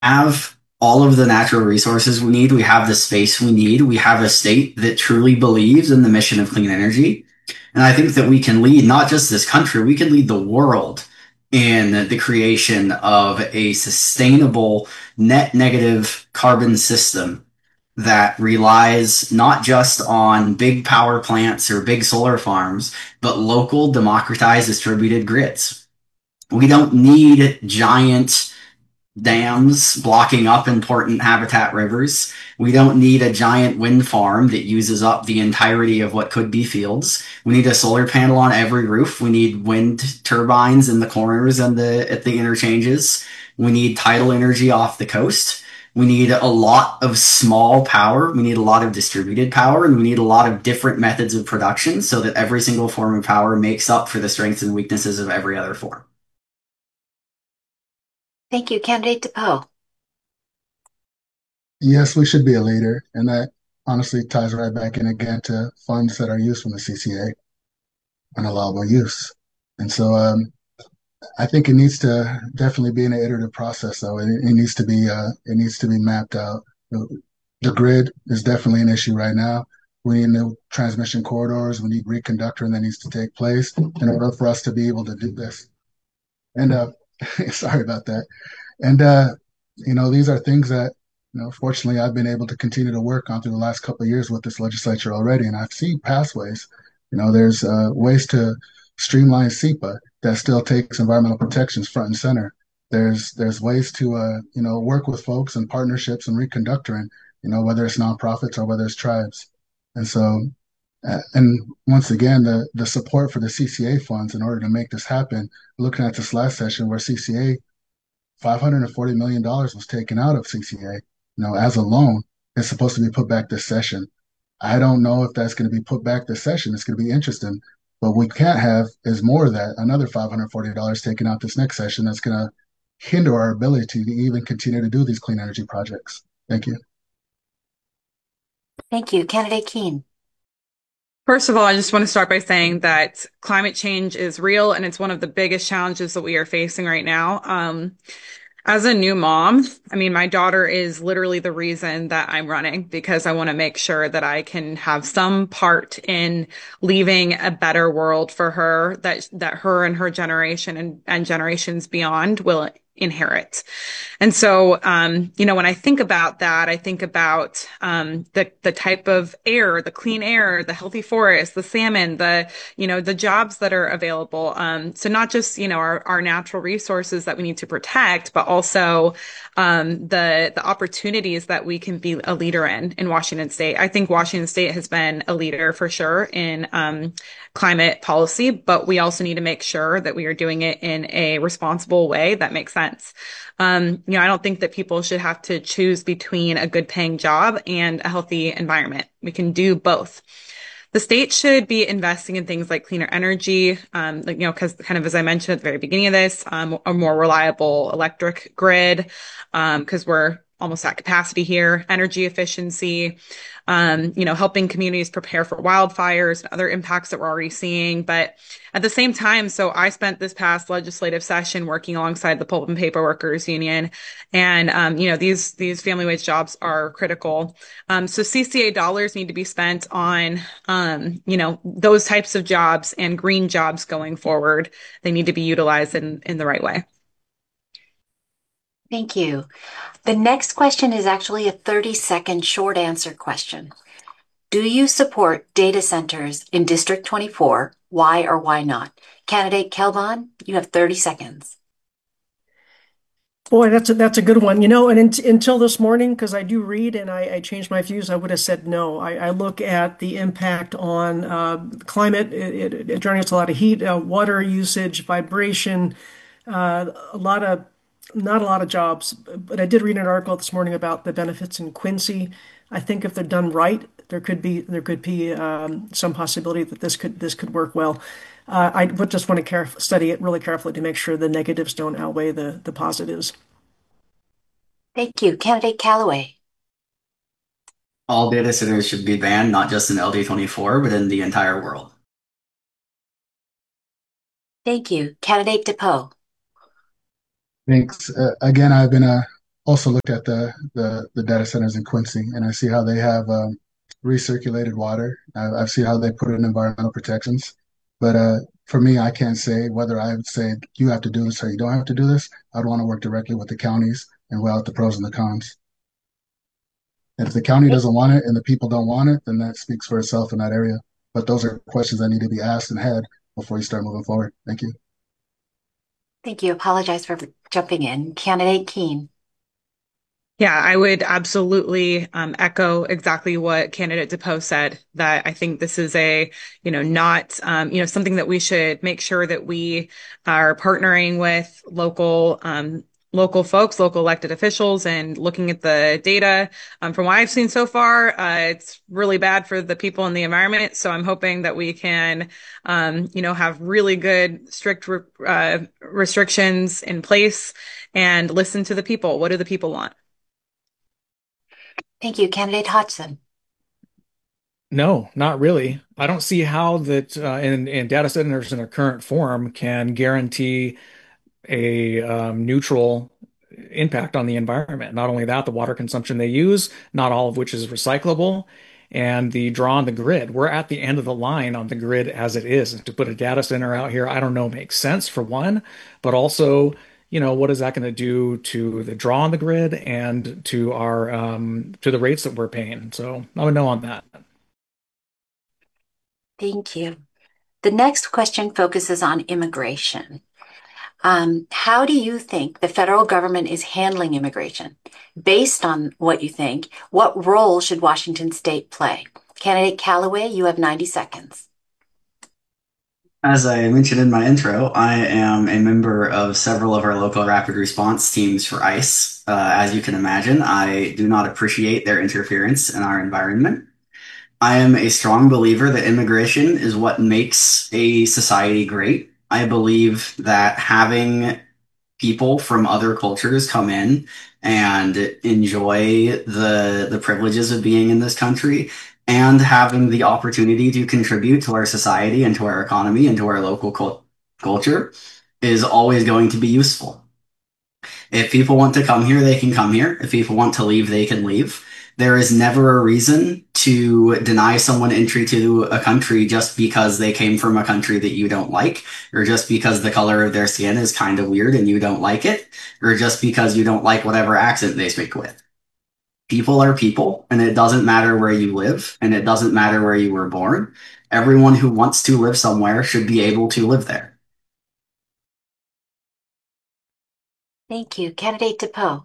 have all of the natural resources we need. We have the space we need. We have a state that truly believes in the mission of clean energy. And I think that we can lead not just this country, we can lead the world in the creation of a sustainable net negative carbon system that relies not just on big power plants or big solar farms, but local democratized distributed grids. We don't need giant dams blocking up important habitat rivers. We don't need a giant wind farm that uses up the entirety of what could be fields. We need a solar panel on every roof. We need wind turbines in the corners and at the interchanges. We need tidal energy off the coast. We need a lot of small power. We need a lot of distributed power, and we need a lot of different methods of production so that every single form of power makes up for the strengths and weaknesses of every other form. Thank you. Candidate DePoe. Yes, we should be a leader, and that honestly ties right back in again to funds that are used from the CCA, unallowable use. And so I think it needs to definitely be an iterative process, though. It needs to be mapped out. The grid is definitely an issue right now. We need new transmission corridors. We need reconductoring that needs to take place in order for us to be able to do this. And sorry about that. And these are things that fortunately I've been able to continue to work on through the last couple of years with this legislature already, and I've seen pathways. There's ways to streamline SEPA that still takes environmental protections front and center. There's ways to work with folks and partnerships and reconductoring, whether it's nonprofits or whether it's tribes. And so and once again, the support for the CCA funds in order to make this happen, looking at this last session where CCA $540 million was taken out of CCA, as a loan. It's supposed to be put back this session. I don't know if that's going to be put back this session. It's going to be interesting. But we can't have is more of that, another $540 taken out this next session that's going to hinder our ability to even continue to do these clean energy projects. Thank you. Thank you. Candidate Keen. First of all, I just want to start by saying that climate change is real and it's one of the biggest challenges that we are facing right now. As a new mom, I mean, my daughter is literally the reason that I'm running because I want to make sure that I can have some part in leaving a better world for her that her and her generation and generations beyond will inherit. And so, when I think about that, I think about the type of air, the clean air, the healthy forest, the salmon, the jobs that are available. So not just, our natural resources that we need to protect, but also the opportunities that we can be a leader in Washington State. I think Washington State has been a leader for sure in climate policy, but we also need to make sure that we are doing it in a responsible way that makes sense. I don't think that people should have to choose between a good paying job and a healthy environment. We can do both. The state should be investing in things like cleaner energy, because kind of as I mentioned at the very beginning of this, a more reliable electric grid, because we're almost at capacity here, energy efficiency, helping communities prepare for wildfires and other impacts that we're already seeing. But at the same time, so I spent this past legislative session working alongside the Pulp and Paper Workers Union. And, these family wage jobs are critical. So CCA dollars need to be spent on, those types of jobs and green jobs going forward. They need to be utilized in the right way. Thank you. The next question is actually a 30-second short answer question. Do you support data centers in District 24? Why or why not? Candidate Kelvon, you have 30 seconds. Boy, that's a good one. And until this morning, because I do read and I changed my views, I would have said no. I look at the impact on climate. It generates a lot of heat, water usage, vibration, a lot of not a lot of jobs. But I did read an article this morning about the benefits in Quincy. I think if they're done right, there could be some possibility that this could work well. I would just want to study it really carefully to make sure the negatives don't outweigh the positives. Thank you. Candidate Callaway. All data centers should be banned, not just in LD24, but in the entire world. Thank you. Candidate DePoe. Thanks. Again, I've been a also looked at the data centers in Quincy, and I see how they have recirculated water. I've seen how they put in environmental protections. But for me, I can't say whether I would say you have to do this or you don't have to do this. I'd want to work directly with the counties and weigh out the pros and the cons. And if the county doesn't want it and the people don't want it, then that speaks for itself in that area. But those are questions that need to be asked and had before you start moving forward. Thank you. Thank you. Apologize for jumping in. Candidate Keene. Yeah, I would absolutely echo exactly what candidate DePoe said, that I think this is not, something that we should make sure that we are partnering with local folks, local elected officials, and looking at the data. From what I've seen so far, it's really bad for the people and the environment. So I'm hoping that we can, have really good, strict restrictions in place and listen to the people. What do the people want? Thank you. Candidate Hodgson. No, not really. I don't see how that in data centers in their current form can guarantee a neutral impact on the environment. Not only that, the water consumption they use, not all of which is recyclable, and the draw on the grid. We're at the end of the line on the grid as it is. And to put a data center out here, I don't know, makes sense for one, but also, what is that going to do to the draw on the grid and to our to the rates that we're paying? So I would know on that. Thank you. The next question focuses on immigration. How do you think the federal government is handling immigration? Based on what you think, what role should Washington State play? Candidate Callaway, you have 90 seconds. As I mentioned in my intro, I am a member of several of our local rapid response teams for ICE. As you can imagine, I do not appreciate their interference in our environment. I am a strong believer that immigration is what makes a society great. I believe that having people from other cultures come in and enjoy the privileges of being in this country and having the opportunity to contribute to our society and to our economy and to our local culture is always going to be useful. If people want to come here, they can come here. If people want to leave, they can leave. There is never a reason to deny someone entry to a country just because they came from a country that you don't like, or just because the color of their skin is kind of weird and you don't like it, or just because you don't like whatever accent they speak with. People are people, and it doesn't matter where you live, and it doesn't matter where you were born. Everyone who wants to live somewhere should be able to live there. Thank you. Candidate DePoe.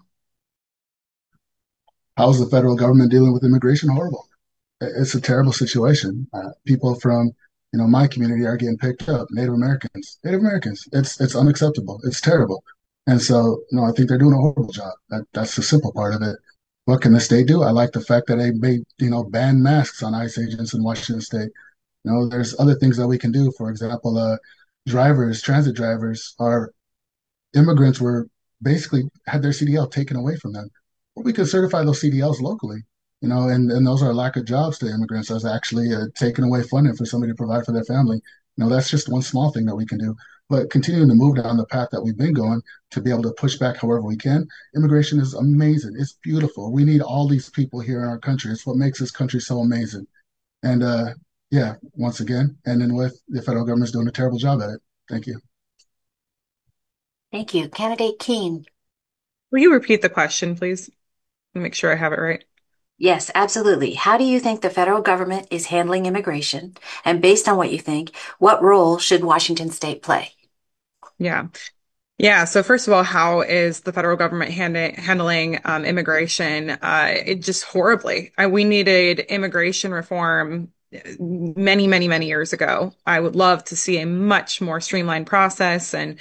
How's the federal government dealing with immigration? Horrible. It's a terrible situation. People from my community are getting picked up. Native Americans. Native Americans. It's unacceptable. It's terrible. And so, I think they're doing a horrible job. That's the simple part of it. What can the state do? I like the fact that they made ban masks on ICE agents in Washington State. There's other things that we can do. For example, transit drivers, are immigrants were basically had their CDL taken away from them. Well, we could certify those CDLs locally, and those are a lack of jobs to immigrants. That's actually taking away funding for somebody to provide for their family. That's just one small thing that we can do. But continuing to move down the path that we've been going to be able to push back however we can. Immigration is amazing. It's beautiful. We need all these people here in our country. It's what makes this country so amazing. And yeah, once again, and then with the federal government's doing a terrible job at it. Thank you. Thank you. Candidate Keene. Will you repeat the question, please? Make sure I have it right. Yes, absolutely. How do you think the federal government is handling immigration? And based on what you think, what role should Washington State play? Yeah. Yeah. So first of all, how is the federal government handling immigration? It just horribly. We needed immigration reform many, many, many years ago. I would love to see a much more streamlined process and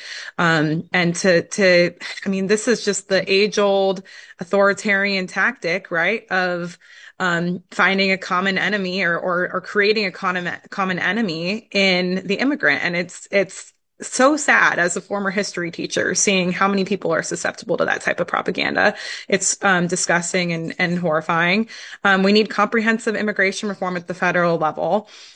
this is just the age-old authoritarian tactic, right? Of finding a common enemy or creating a common enemy in the immigrant. And it's so sad as a former history teacher, seeing how many people are susceptible to that type of propaganda. It's disgusting and horrifying. We need comprehensive immigration reform at the federal level.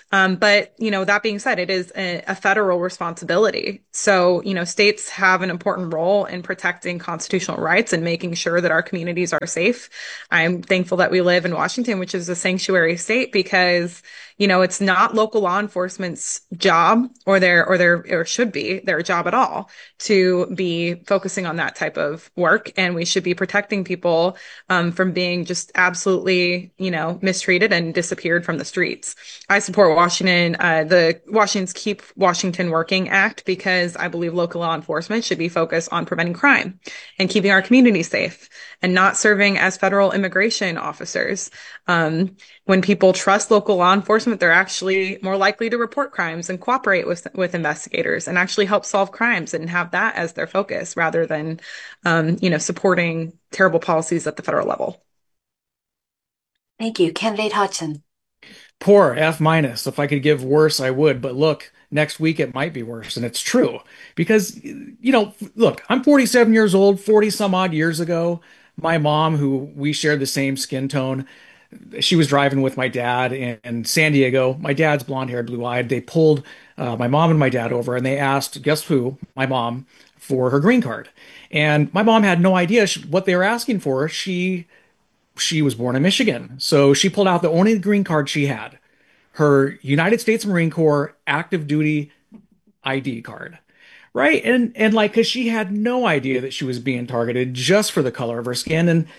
But, that being said, it is a federal responsibility. So, states have an important role in protecting constitutional rights and making sure that our communities are safe. I'm thankful that we live in Washington, which is a sanctuary state, because it's not local law enforcement's job or should be their job at all to be focusing on that type of work. And we should be protecting people from being just absolutely, mistreated and disappeared from the streets. I support the Washington's Keep Washington Working Act, because I believe local law enforcement should be focused on preventing crime and keeping our community safe and not serving as federal immigration officers. When people trust local law enforcement, they're actually more likely to report crimes and cooperate with investigators and actually help solve crimes and have that as their focus rather than, supporting terrible policies at the federal level. Thank you. Candidate Hodgson. Poor F minus. If I could give worse, I would. But look, next week it might be worse. And it's true because, look, I'm 47 years old, 40 some odd years ago. My mom, who we shared the same skin tone, she was driving with my dad in San Diego. My dad's blonde haired, blue eyed. They pulled my mom and my dad over and they asked, guess who? My mom, for her green card. And my mom had no idea what they were asking for. She was born in Michigan. So she pulled out the only green card she had, her United States Marine Corps active duty ID card. Right. And like, cause she had no idea that she was being targeted just for the color of her skin. And,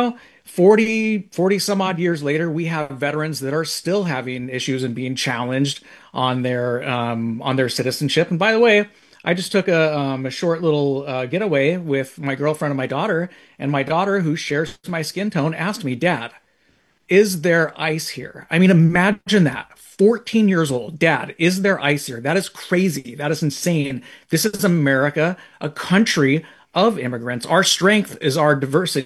40 some odd years later, we have veterans that are still having issues and being challenged on their citizenship. And by the way, I just took a short little getaway with my girlfriend and my daughter, who shares my skin tone, asked me, Dad, is there ice here? I mean, imagine that. 14 years old. Dad, is there ice here? That is crazy. That is insane. This is America, a country of immigrants. Our strength is our diversity.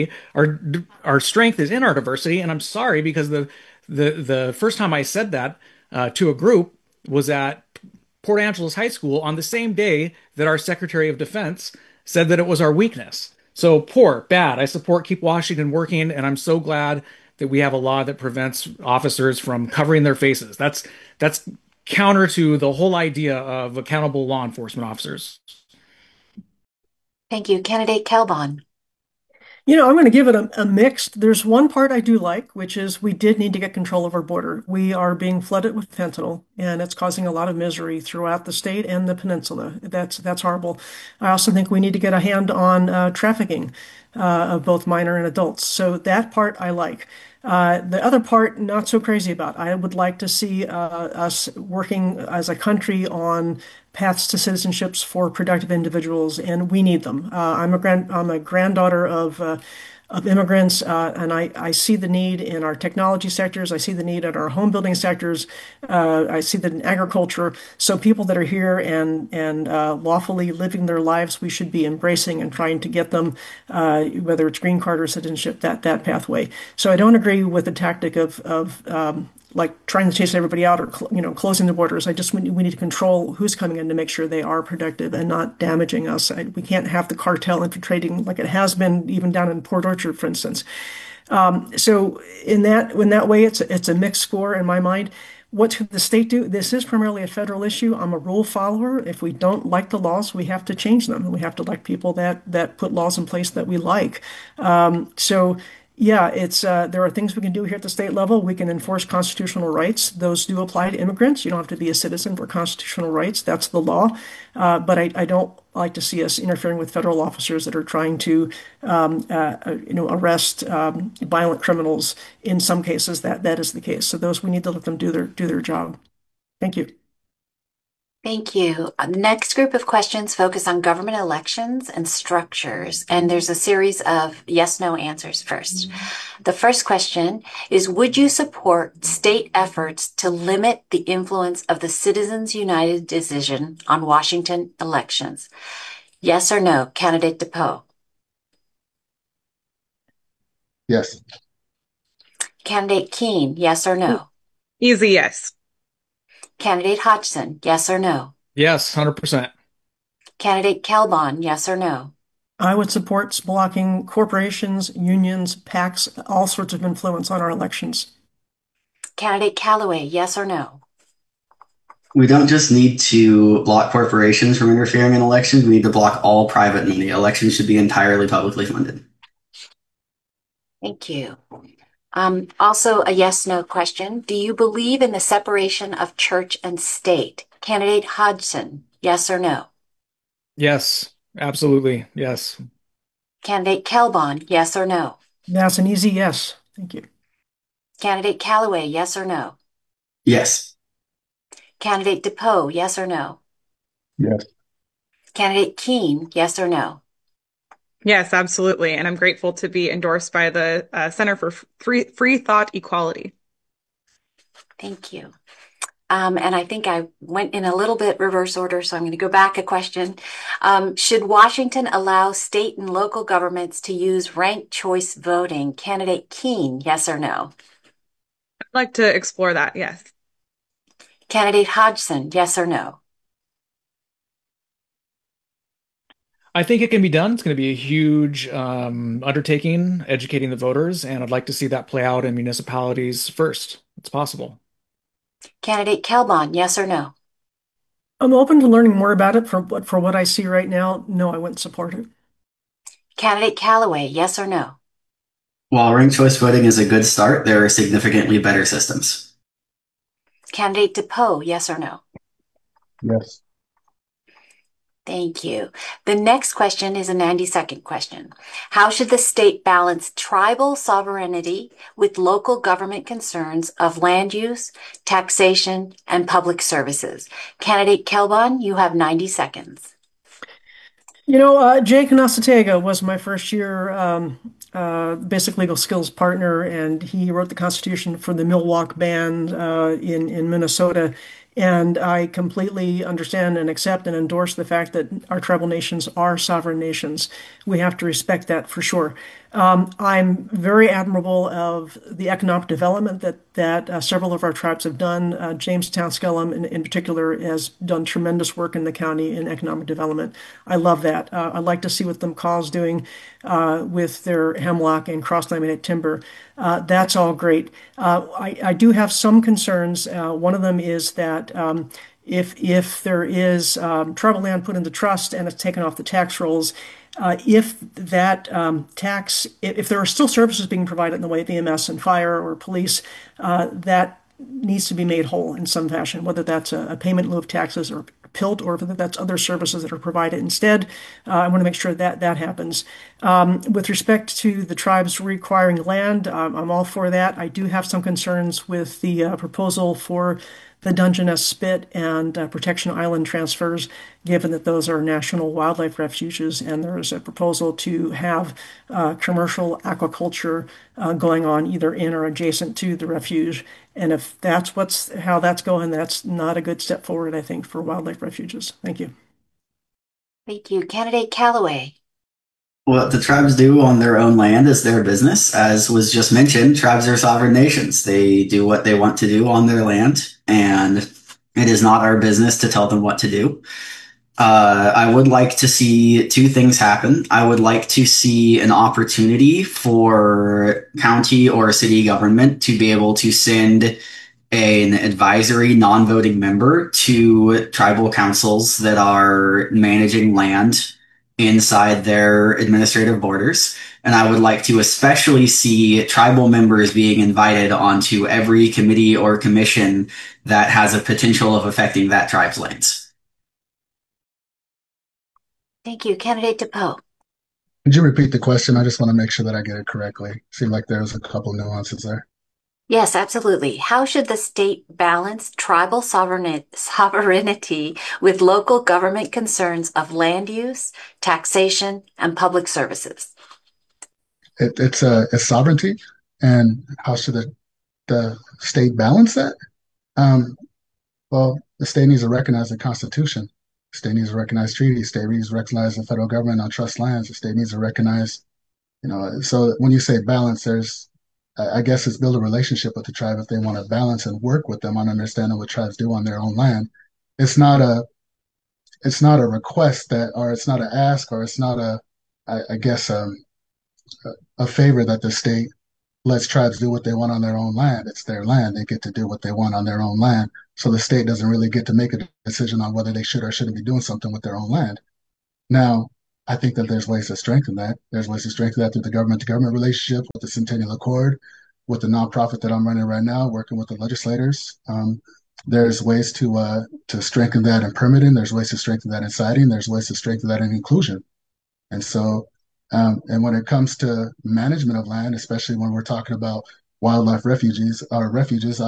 Our strength is in our diversity. And I'm sorry because the first time I said that to a group was at Port Angeles High School on the same day that our Secretary of Defense said that it was our weakness. So poor, bad. I support Keep Washington Working, and I'm so glad that we have a law that prevents officers from covering their faces. That's counter to the whole idea of accountable law enforcement officers. Thank you. Candidate Calbon. I'm going to give it a mixed. There's one part I do like, which is we did need to get control of our border. We are being flooded with fentanyl, and it's causing a lot of misery throughout the state and the peninsula. That's horrible. I also think we need to get a hand on trafficking of both minor and adults. So that part I like. The other part, not so crazy about. I would like to see us working as a country on paths to citizenships for productive individuals, and we need them. I'm a granddaughter of immigrants, and I see the need in our technology sectors. I see the need in our home building sectors. I see that in agriculture. So people that are here and lawfully living their lives, we should be embracing and trying to get them, whether it's green card or citizenship, that pathway. So I don't agree with the tactic of like trying to chase everybody out or closing the borders. We need to control who's coming in to make sure they are productive and not damaging us. We can't have the cartel infiltrating like it has been even down in Port Orchard, for instance. So in that way, it's a mixed score in my mind. What should the state do? This is primarily a federal issue. I'm a rule follower. If we don't like the laws, we have to change them. And we have to elect people that put laws in place that we like. So yeah, there are things we can do here at the state level. We can enforce constitutional rights. Those do apply to immigrants. You don't have to be a citizen for constitutional rights. That's the law. But I don't like to see us interfering with federal officers that are trying to, arrest violent criminals. In some cases, that is the case. So those we need to let them do their job. Thank you. Thank you. The next group of questions focus on government elections and structures, and there's a series of yes/no answers first. The first question is, would you support state efforts to limit the influence of the Citizens United decision on Washington elections? Yes or no, Candidate DePoe? Yes. Candidate Keene, yes or no? Easy yes. Candidate Hodgson, yes or no? Yes, 100%. Candidate Calbon, yes or no? I would support blocking corporations, unions, PACs, all sorts of influence on our elections. Candidate Callaway, yes or no? We don't just need to block corporations from interfering in elections. We need to block all private money. Elections should be entirely publicly funded. Thank you. Also, a yes/no question. Do you believe in the separation of church and state? Candidate Hodgson, yes or no? Yes, absolutely. Yes. Candidate Kelbon, yes or no? That's an easy yes. Thank you. Candidate Callaway, yes or no? Yes. Candidate DePoe, yes or no? Yes. Candidate Keene, yes or no? Yes, absolutely. And I'm grateful to be endorsed by the Center for Free Thought Equality. Thank you. And I think I went in a little bit reverse order, so I'm going to go back a question. Should Washington allow state and local governments to use ranked choice voting? Candidate Keene, yes or no? I'd like to explore that. Yes. Candidate Hodgson, yes or no? I think it can be done. It's going to be a huge undertaking, educating the voters, and I'd like to see that play out in municipalities first. It's possible. Candidate Kelbon, yes or no? I'm open to learning more about it. For what I see right now, no, I wouldn't support it. Candidate Callaway, yes or no? While ranked choice voting is a good start, there are significantly better systems. Candidate DePoe, yes or no? Yes. Thank you. The next question is a 90-second question. How should the state balance tribal sovereignty with local government concerns of land use, taxation, and public services? Candidate Kelbon, you have 90 seconds. Jake Nasatega was my first year basic legal skills partner, and he wrote the Constitution for the Milwaukee Band in Minnesota. And I completely understand and accept and endorse the fact that our tribal nations are sovereign nations. We have to respect that for sure. I'm very admirable of the economic development that several of our tribes have done. James Townsquelum, in particular, has done tremendous work in the county in economic development. I love that. I'd like to see what the McCaw's doing with their hemlock and cross-laminated timber. That's all great. I do have some concerns. One of them is that if there is tribal land put into trust and it's taken off the tax rolls, if that if there are still services being provided in the way of EMS and fire or police, that needs to be made whole in some fashion, whether that's a payment in lieu of taxes or PILT, or whether that's other services that are provided instead. I want to make sure that that happens. With respect to the tribes requiring land, I'm all for that. I do have some concerns with the proposal for the Dungeness Spit and Protection Island transfers, given that those are national wildlife refuges, and there is a proposal to have commercial aquaculture going on either in or adjacent to the refuge. And if that's how that's going, that's not a good step forward, I think, for wildlife refuges. Thank you. Thank you. Candidate Callaway. What the tribes do on their own land is their business. As was just mentioned, tribes are sovereign nations. They do what they want to do on their land, and it is not our business to tell them what to do. I would like to see two things happen. I would like to see an opportunity for county or city government to be able to send an advisory non-voting member to tribal councils that are managing land inside their administrative borders. And I would like to especially see tribal members being invited onto every committee or commission that has a potential of affecting that tribe's lands. Thank you. Candidate DePoe. Could you repeat the question? I just want to make sure that I get it correctly. Seemed like there was a couple nuances there. Yes, absolutely. How should the state balance tribal sovereignty with local government concerns of land use, taxation, and public services? It's sovereignty, and how should the state balance that? Um, well, the state needs to recognize the Constitution. The state needs to recognize treaties. The state needs to recognize the federal government on trust lands. The state needs to recognize, so when you say balance, I guess it's build a relationship with the tribe if they want to balance and work with them on understanding what tribes do on their own land. It's not a, it's not a request or it's not an ask, or it's not I guess, a favor that the state lets tribes do what they want on their own land. It's their land. They get to do what they want on their own land. So the state doesn't really get to make a decision on whether they should or shouldn't be doing something with their own land. Now, I think that there's ways to strengthen that. There's ways to strengthen that through the government to government relationship with the Centennial Accord, with the nonprofit that I'm running right now, working with the legislators. There's ways to strengthen that in permitting. There's ways to strengthen that in siting. There's ways to strengthen that in inclusion. And so, and when it comes to management of land, especially when we're talking about wildlife refuges or refuges,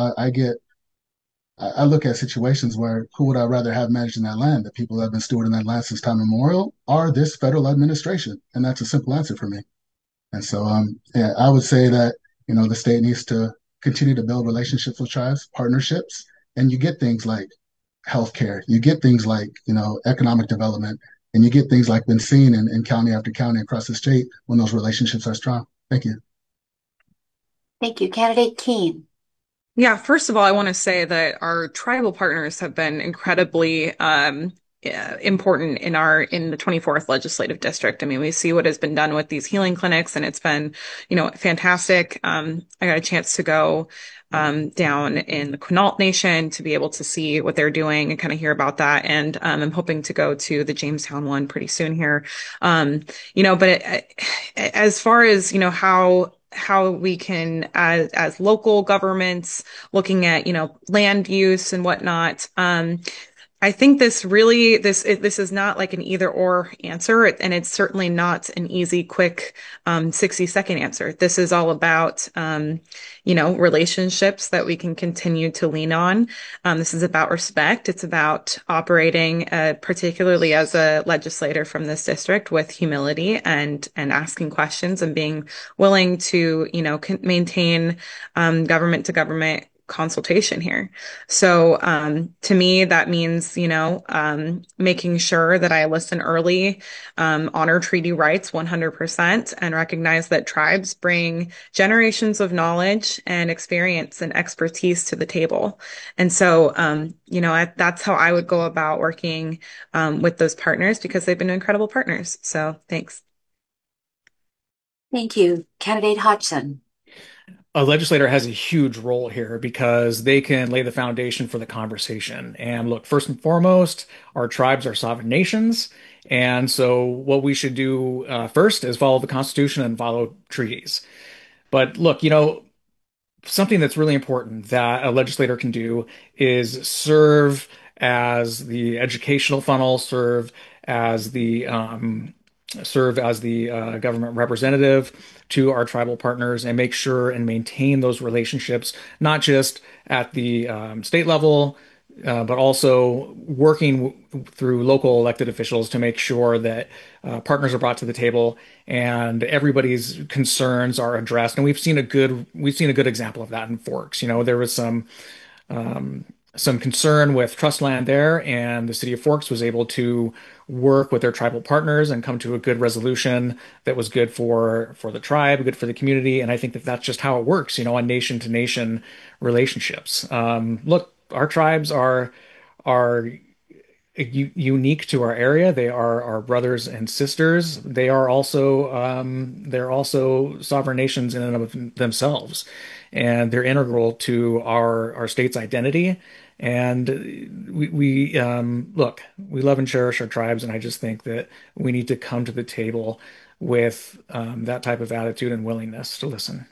I look at situations where who would I rather have managing that land? The people that have been stewarding that land since time immemorial, or this federal administration? And that's a simple answer for me. And so, yeah, I would say that the state needs to continue to build relationships with tribes, partnerships, and you get things like healthcare, you get things like economic development, and you get things like been seen in county after county across the state when those relationships are strong. Thank you. Thank you. Candidate Keene. Yeah, first of all, I want to say that our tribal partners have been incredibly important in the 24th legislative district. I mean, we see what has been done with these healing clinics, and it's been, fantastic. I got a chance to go down in the Quinault Nation to be able to see what they're doing and kind of hear about that. And I'm hoping to go to the Jamestown one pretty soon here. As far as, how we can, as local governments, looking at, land use and whatnot. I think this is not like an either or answer, and it's certainly not an easy, quick, 60-second answer. This is all about, relationships that we can continue to lean on. This is about respect. It's about operating, particularly as a legislator from this district, with humility and asking questions and being willing to, maintain, government to government consultation here. So, to me, that means, making sure that I listen early, honor treaty rights 100%, and recognize that tribes bring generations of knowledge and experience and expertise to the table. And so, that's how I would go about working, with those partners, because they've been incredible partners. So thanks. Thank you. Candidate Hodgson. A legislator has a huge role here because they can lay the foundation for the conversation. And look, first and foremost, our tribes are sovereign nations. And so what we should do first is follow the Constitution and follow treaties. But look, something that's really important that a legislator can do is as the educational funnel, as the serve as the government representative to our tribal partners and make sure and maintain those relationships, not just at the state level, but also working through local elected officials to make sure that partners are brought to the table and everybody's concerns are addressed. And we've seen a good example of that in Forks. There was some concern with trust land there, and the city of Forks was able to work with their tribal partners and come to a good resolution that was good for the tribe, good for the community. And I think that that's just how it works, on nation to nation relationships. Look, our tribes are unique to our area. They are our brothers and sisters. They're also sovereign nations in and of themselves, and they're integral to our state's identity. And we love and cherish our tribes, and I just think that we need to come to the table with that type of attitude and willingness to listen.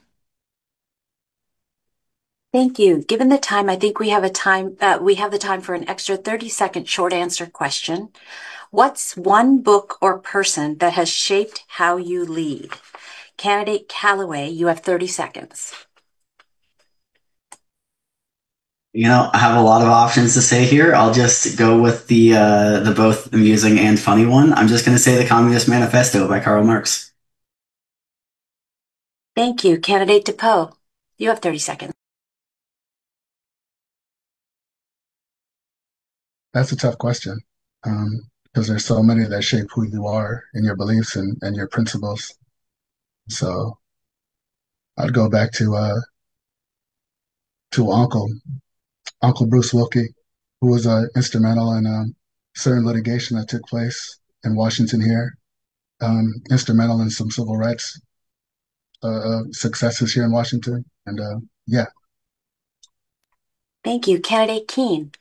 Thank you. Given the time, I think we have the time for an extra 30-second short answer question. What's one book or person that has shaped how you lead? Candidate Calloway, you have 30 seconds. I have a lot of options to say here. I'll just go with the both amusing and funny one. I'm just going to say the Communist Manifesto by Karl Marx. Thank you. Candidate DePoe, you have 30 seconds. That's a tough question because there's so many that shape who you are and your beliefs and your principles. So I'd go back to Uncle Bruce Wilkie, who was instrumental in certain litigation that took place in Washington here, instrumental in some civil rights successes here in Washington. And yeah, Thank you. Candidate Keen.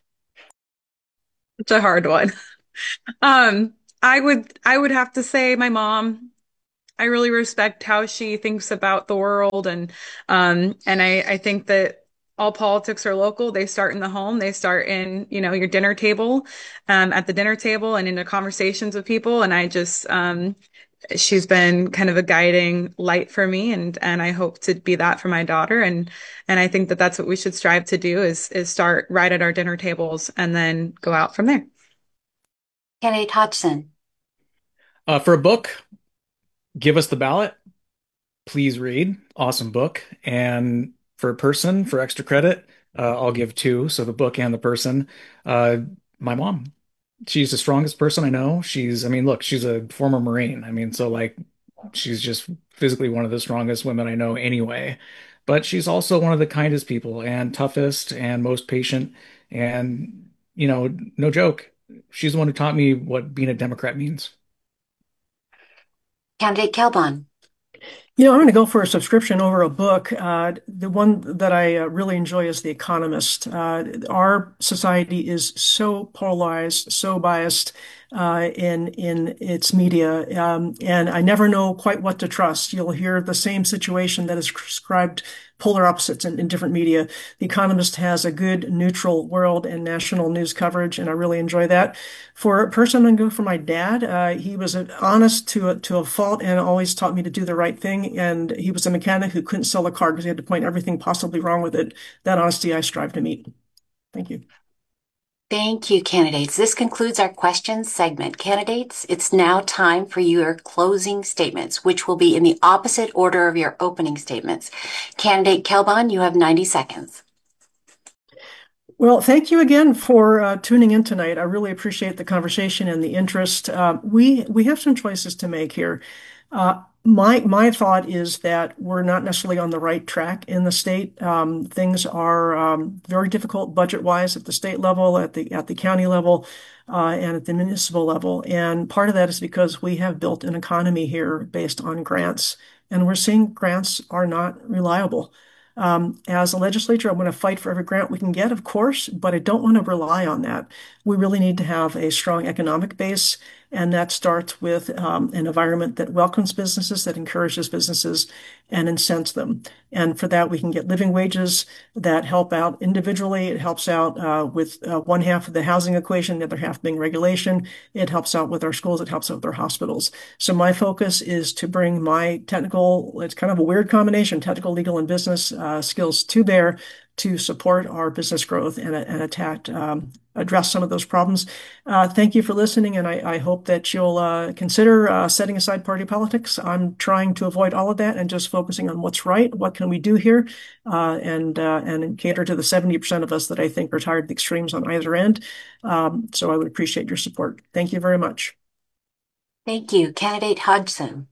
It's a hard one. Um, I would have to say my mom. I really respect how she thinks about the world and I think that all politics are local. They start in the home. They start in, your dinner table, at the dinner table and in the conversations with people. And I just she's been kind of a guiding light for me and I hope to be that for my daughter and I think that that's what we should strive to do is start right at our dinner tables and then go out from there. Candidate Hodgson. For a book, give us the ballot. Please read. Awesome book. And for a person, for extra credit, I'll give two. So the book and the person. Uh, my mom. She's the strongest person I know. I mean, look, she's a former Marine. I mean, so like, she's just physically one of the strongest women I know anyway. But she's also one of the kindest people and toughest and most patient. And, no joke, she's the one who taught me what being a Democrat means. Candidate Kelbon. I'm going to go for a subscription over a book. The one that I really enjoy is The Economist. Our society is so polarized, so biased in its media, and I never know quite what to trust. You'll hear the same situation that is described polar opposites in different media. The Economist has a good neutral world and national news coverage, and I really enjoy that. For a person, I'm going to go for my dad. He was honest to a fault and always taught me to do the right thing. And he was a mechanic who couldn't sell a car because he had to point everything possibly wrong with it. That honesty I strive to meet. Thank you. Thank you, candidates. This concludes our questions segment. Candidates, it's now time for your closing statements, which will be in the opposite order of your opening statements. Candidate Kelbon, you have 90 seconds. Well, thank you again for tuning in tonight. I really appreciate the conversation and the interest. We have some choices to make here. My thought is that we're not necessarily on the right track in the state. Things are very difficult budget-wise at the state level, at the county level, and at the municipal level. And part of that is because we have built an economy here based on grants, and we're seeing grants are not reliable. As a legislature, I'm going to fight for every grant we can get, of course, but I don't want to rely on that. We really need to have a strong economic base, and that starts with an environment that welcomes businesses, that encourages businesses, and incents them. And for that, we can get living wages that help out individually. It helps out with one half of the housing equation, the other half being regulation. It helps out with our schools. It helps out with our hospitals. So my focus is to bring my technical, it's kind of a weird combination, technical, legal, and business skills to bear to support our business growth and address some of those problems. Thank you for listening, and I hope that you'll consider setting aside party politics. I'm trying to avoid all of that and just focusing on what's right, what can we do here, and cater to the 70% of us that I think are tired of the extremes on either end. So I would appreciate your support. Thank you very much. Thank you. Candidate Hodgson.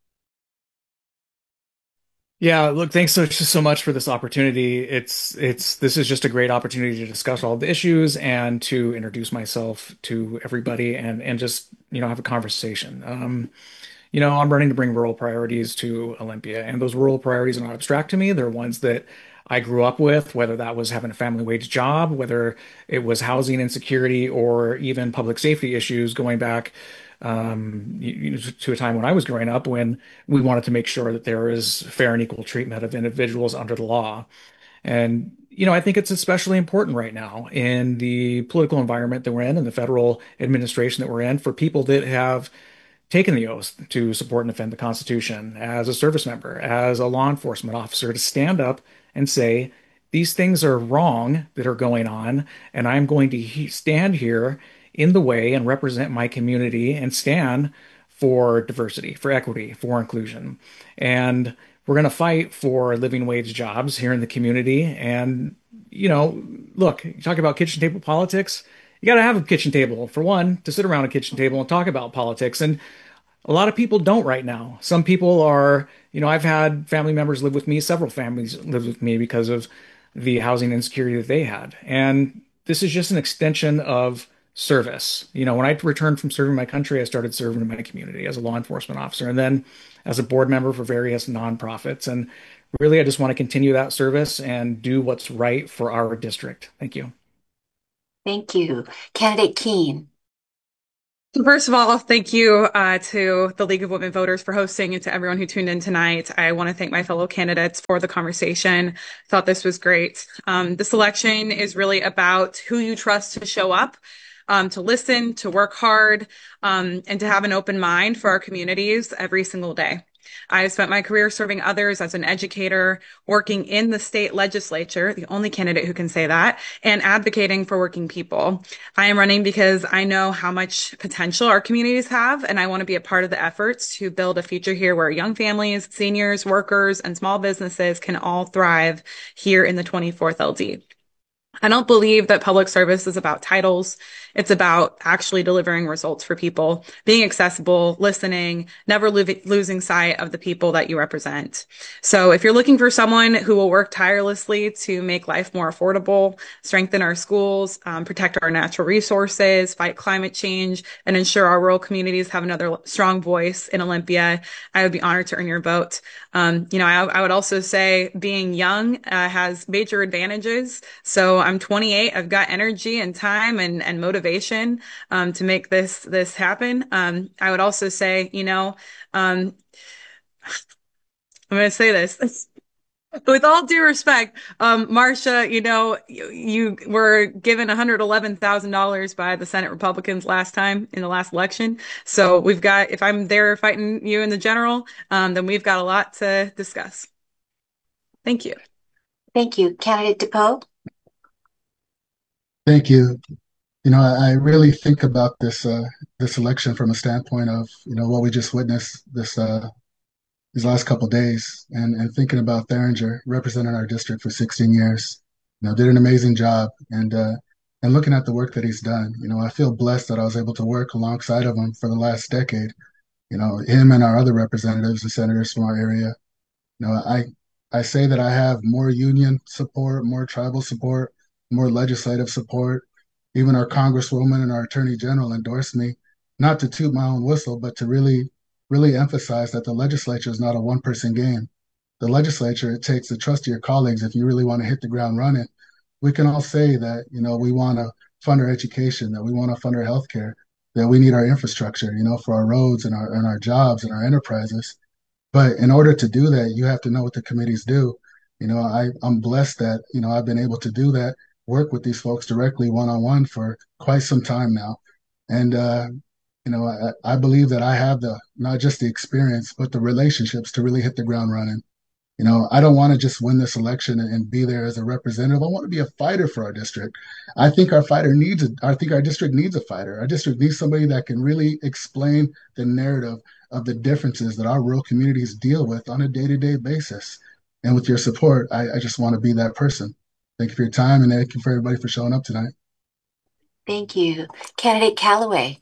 Yeah, look, thanks so much for this opportunity. This is just a great opportunity to discuss all the issues and to introduce myself to everybody and just, have a conversation. I'm running to bring rural priorities to Olympia, and those rural priorities are not abstract to me. They're ones that I grew up with, whether that was having a family wage job, whether it was housing insecurity, or even public safety issues going back to a time when I was growing up when we wanted to make sure that there is fair and equal treatment of individuals under the law. And, I think it's especially important right now in the political environment that we're in and the federal administration that we're in for people that have taken the oath to support and defend the Constitution as a service member, as a law enforcement officer, to stand up and say, these things are wrong that are going on, and I'm going to stand here in the way and represent my community and stand for diversity, for equity, for inclusion. And we're going to fight for living wage jobs here in the community. And, look, you talk about kitchen table politics. You got to have a kitchen table, for one, to sit around a kitchen table and talk about politics. And a lot of people don't right now. Some people are, I've had family members live with me, several families live with me because of the housing insecurity that they had. And this is just an extension of service. When I returned from serving my country, I started serving in my community as a law enforcement officer and then as a board member for various nonprofits. And really, I just want to continue that service and do what's right for our district. Thank you. Thank you. Candidate Keene. First of all, thank you to the League of Women Voters for hosting and to everyone who tuned in tonight. I want to thank my fellow candidates for the conversation. Thought this was great. This election is really about who you trust to show up, to listen, to work hard, and to have an open mind for our communities every single day. I've spent my career serving others as an educator, working in the state legislature, the only candidate who can say that, and advocating for working people. I am running because I know how much potential our communities have, and I want to be a part of the efforts to build a future here where young families, seniors, workers, and small businesses can all thrive here in the 24th LD. I don't believe that public service is about titles. It's about actually delivering results for people, being accessible, listening, never losing sight of the people that you represent. So if you're looking for someone who will work tirelessly to make life more affordable, strengthen our schools, protect our natural resources, fight climate change, and ensure our rural communities have another strong voice in Olympia, I would be honored to earn your vote. I would also say being young has major advantages. So I'm 28. I've got energy and time and motivation to make this happen. I would also say, I'm going to say this. With all due respect, Marcia, you were given $111,000 by the Senate Republicans last time in the last election. So if I'm there fighting you in the general, then we've got a lot to discuss. Thank you. Thank you. Candidate DePoe? Thank you. I really think about this election from a standpoint of what we just witnessed these last couple of days, and thinking about Theringer representing our district for 16 years. Did an amazing job, and looking at the work that he's done. I feel blessed that I was able to work alongside of him for the last decade. Him and our other representatives and senators from our area. I say that I have more union support, more tribal support, more legislative support. Even our congresswoman and our attorney general endorsed me, not to toot my own whistle, but to really emphasize that the legislature is not a one-person game. The legislature, it takes the trust of your colleagues if you really want to hit the ground running. We can all say that, we want to fund our education, that we want to fund our healthcare, that we need our infrastructure, for our roads and our jobs and our enterprises. But in order to do that, you have to know what the committees do. I'm blessed that, I've been able to do that, work with these folks directly one-on-one for quite some time now. And, I believe that I have not just the experience, but the relationships to really hit the ground running. I don't want to just win this election and be there as a representative. I want to be a fighter for our district. I think our district needs a fighter. Our district needs somebody that can really explain the narrative of the differences that our rural communities deal with on a day-to-day basis. And with your support, I just want to be that person. Thank you for your time, and thank you for everybody for showing up tonight. Thank you. Candidate Callaway?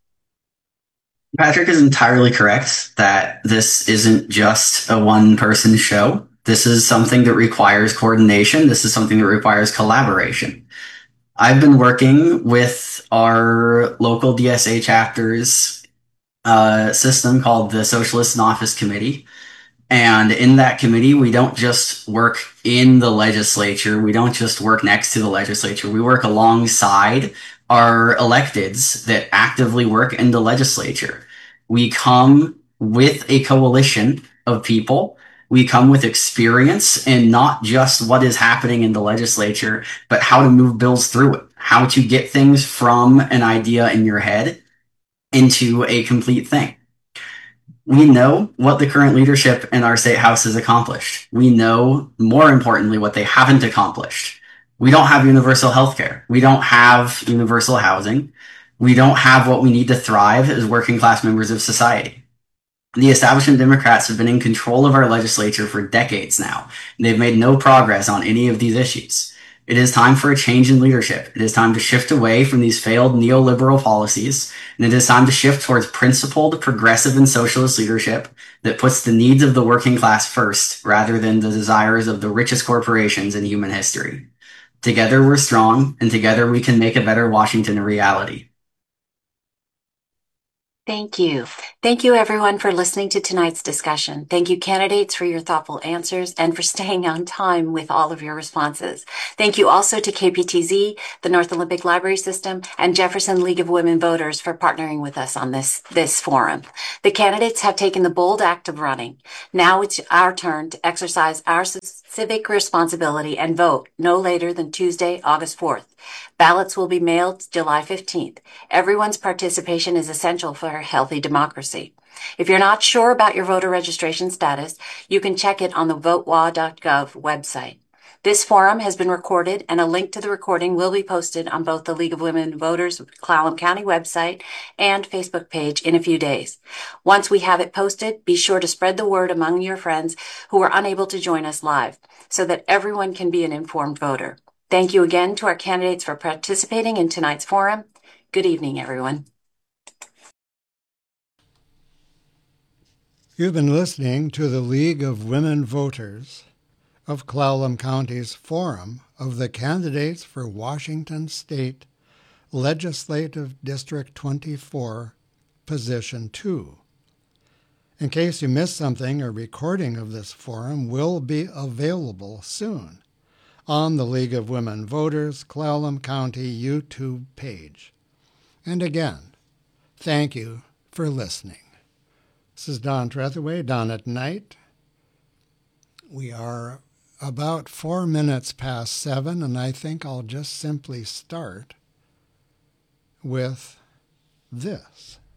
Patrick is entirely correct that this isn't just a one-person show. This is something that requires coordination. This is something that requires collaboration. I've been working with our local DSA chapter's system called the Socialist in Office Committee. And in that committee, we don't just work in the legislature. We don't just work next to the legislature. We work alongside our electeds that actively work in the legislature. We come with a coalition of people. We come with experience and not just what is happening in the legislature, but how to move bills through it, how to get things from an idea in your head into a complete thing. We know what the current leadership in our state house has accomplished. We know, more importantly, what they haven't accomplished. We don't have universal health care. We don't have universal housing. We don't have what we need to thrive as working class members of society. The establishment Democrats have been in control of our legislature for decades now, and they've made no progress on any of these issues. It is time for a change in leadership. It is time to shift away from these failed neoliberal policies, and it is time to shift towards principled, progressive, and socialist leadership that puts the needs of the working class first, rather than the desires of the richest corporations in human history. Together we're strong, and together we can make a better Washington a reality. Thank you. Thank you, everyone, for listening to tonight's discussion. Thank you, candidates, for your thoughtful answers and for staying on time with all of your responses. Thank you also to KPTZ, the North Olympic Library System, and Jefferson League of Women Voters for partnering with us on this forum. The candidates have taken the bold act of running. Now it's our turn to exercise our civic responsibility and vote no later than Tuesday, August 4th. Ballots will be mailed July 15th. Everyone's participation is essential for a healthy democracy. If you're not sure about your voter registration status, you can check it on the votewa.gov website. This forum has been recorded, and a link to the recording will be posted on both the League of Women Voters Clallam County website and Facebook page in a few days. Once we have it posted, be sure to spread the word among your friends who are unable to join us live so that everyone can be an informed voter. Thank you again to our candidates for participating in tonight's forum. Good evening, everyone. You've been listening to the League of Women Voters of Clallam County's Forum of the Candidates for Washington State Legislative District 24, Position 2. In case you missed something, a recording of this forum will be available soon on the League of Women Voters Clallam County YouTube page. And again, thank you for listening. This is Don Trethewey, Don at Night. We are about 4 minutes past 7, and I think I'll just simply start with this.